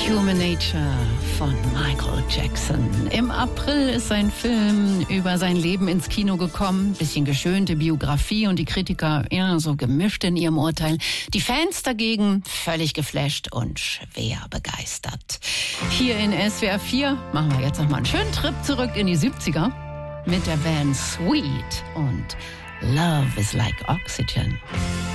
Human Nature von Michael Jackson. Im April ist sein Film über sein Leben ins Kino gekommen. Bisschen geschönte Biografie und die Kritiker so gemischt in ihrem Urteil. Die Fans dagegen völlig geflasht und schwer begeistert. Hier in SWR 4 machen wir jetzt nochmal einen schönen Trip zurück in die 70er mit der Band Sweet und Love is like Oxygen.